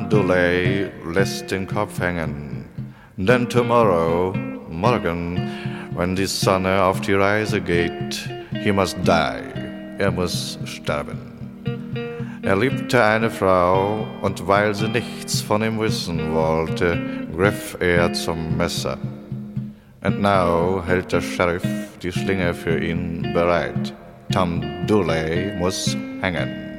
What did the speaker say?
Dooley lässt den Kopf hängen. Denn tomorrow, morgen, wenn die Sonne auf die Reise geht, he must die, er muss sterben. Er liebte eine Frau, und weil sie nichts von ihm wissen wollte, griff er zum Messer. And now hält der Sheriff die Schlinge für ihn bereit. Tom Dooley muss hängen.